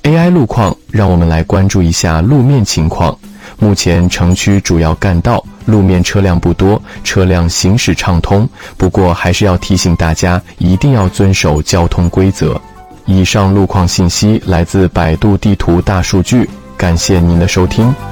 AI 路况，让我们来关注一下路面情况。目前城区主要干道路面车辆不多，车辆行驶畅通，不过还是要提醒大家一定要遵守交通规则。以上路况信息来自百度地图大数据，感谢您的收听。